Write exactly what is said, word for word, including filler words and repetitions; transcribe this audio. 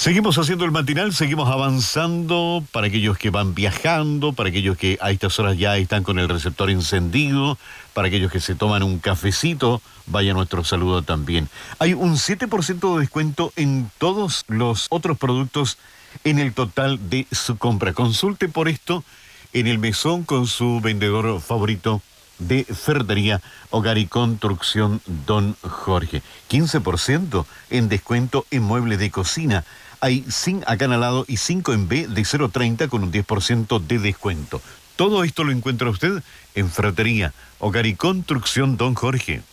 Seguimos haciendo el matinal, seguimos avanzando para aquellos que van viajando, para aquellos que a estas horas ya están con el receptor encendido, para aquellos que se toman un cafecito, vaya nuestro saludo también. Hay un siete por ciento de descuento en todos los otros productos en el total de su compra. Consulte por esto en el mesón con su vendedor favorito de ferretería, hogar y construcción Don Jorge. quince por ciento en descuento en muebles de cocina. Hay zinc acanalado y cinco en B de cero treinta con un diez por ciento de descuento. Todo esto lo encuentra usted en ferretería, hogar y construcción Don Jorge.